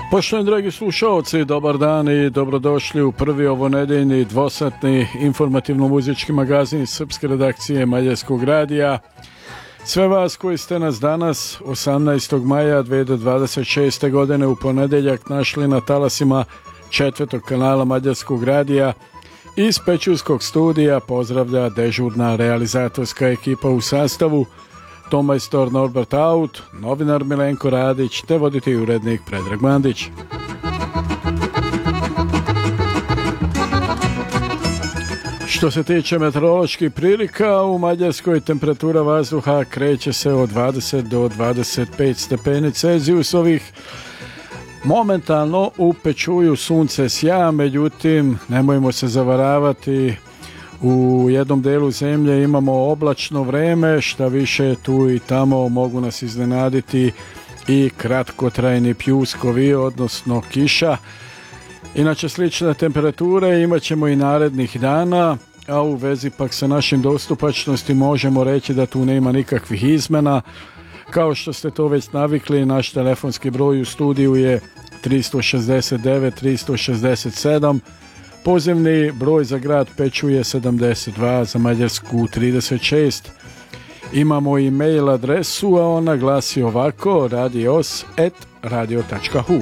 Poštovani dragi slušalci, dobar dan i dobrodošli u prvi ovonedeljni dvosatni informativno-muzički magazin srpske redakcije Mađarskog radija. Sve vas koji ste nas danas 18. maja 2026. godine u ponedeljak našli na talasima četvrtog kanala Mađarskog radija, iz Pečurskog studija pozdravlja dežurna realizatorska ekipa u sastavu: tomajstor Norbert Aut, novinar Milenko Radić te voditelj i urednik Predrag Mandić. Što se tiče meteoroloških prilika, u Mađarskoj temperatura vazduha kreće se od 20 do 25 stepeni Celzijusovih. Momentalno u Pečuju sunce sja, međutim nemojmo se zavaravati, u jednom delu zemlje imamo oblačno vreme, šta više tu i tamo mogu nas iznenaditi i kratkotrajni pljuskovi, odnosno kiša. Inače slične temperature imat ćemo i narednih dana, a u vezi pak sa našim dostupačnosti možemo reći da tu nema nikakvih izmena. Kao što ste to već navikli, naš telefonski broj u studiju je 369 367, pozivni broj za grad Pečuj je 72, za Mađarsku 36. Imamo i mail adresu, a ona glasi ovako: radios@radio.hu.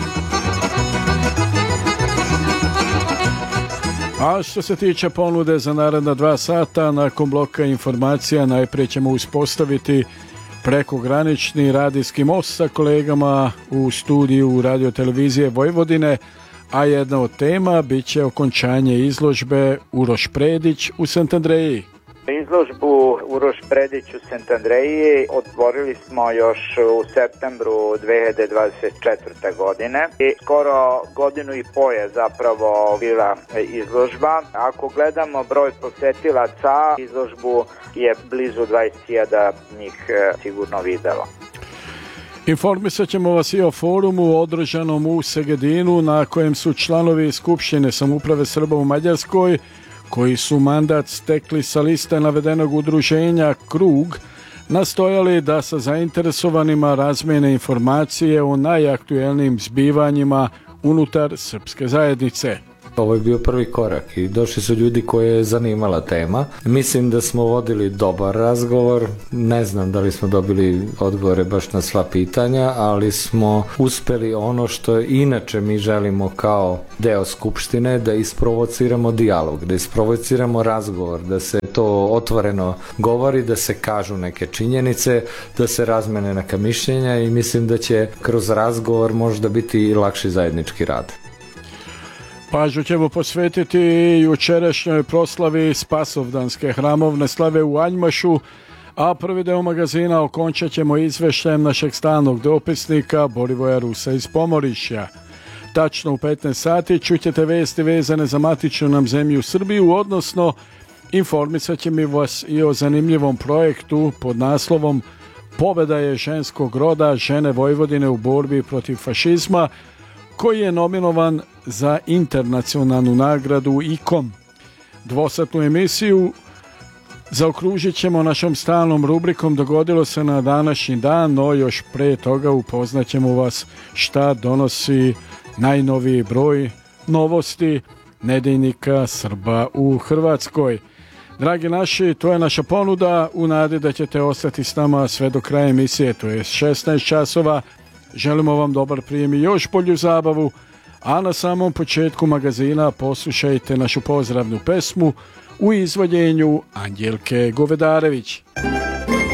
A što se tiče ponude za naredna 2 sata, nakon bloka informacija najprije ćemo uspostaviti prekogranični radijski most sa kolegama u studiju Radio televizije Vojvodine, a jedna od tema bit će okončanje izložbe Uroš Predić u Santandreji. Izložbu Uroš Predić u Santandreji otvorili smo još u septembru 2024. godine i skoro godinu i po je zapravo bila izložba. Ako gledamo broj posetilaca, izložbu je blizu 20.000 njih sigurno videlo. Informisat ćemo vas i o forumu održanom u Segedinu, na kojem su članovi Skupštine samouprave Srba u Mađarskoj, koji su mandat stekli sa liste navedenog udruženja Krug, nastojali da sa zainteresovanima razmene informacije o najaktuelnijim zbivanjima unutar srpske zajednice. Ovo je bio prvi korak i došli su ljudi koje je zanimala tema. Mislim da smo vodili dobar razgovor, ne znam da li smo dobili odgovore baš na sva pitanja, ali smo uspeli ono što inače mi želimo kao deo Skupštine, da isprovociramo dijalog, da isprovociramo razgovor, da se to otvoreno govori, da se kažu neke činjenice, da se razmene neka mišljenja i mislim da će kroz razgovor možda biti i lakši zajednički rad. Pažnju ćemo posvetiti jučerašnjoj proslavi Spasovdanske hramovne slave u Aljmašu, a prvi deo magazina okončat ćemo izveštajem našeg stalnog dopisnika Borivoja Rusa iz Pomorišja. Tačno u 15 sati čućete vesti vezane za matičnu nam zemlju Srbiju, odnosno informisat ćemo vas i o zanimljivom projektu pod naslovom Pobeda je ženskog roda, žene Vojvodine u borbi protiv fašizma, koji je nominovan za internacionalnu nagradu ICOM. Dvosatnu emisiju zaokružit ćemo našom stalnom rubrikom Dogodilo se na današnji dan, no još pre toga upoznaćemo vas šta donosi najnoviji broj novosti nedeljnika Srba u Hrvatskoj. Dragi naši, to je naša ponuda u nadi da ćete ostati s nama sve do kraja emisije, to je 16 časova. Želimo vam dobar prijem i još bolju zabavu, a na samom početku magazina poslušajte našu pozdravnu pesmu u izvođenju Anđelke Govedarević.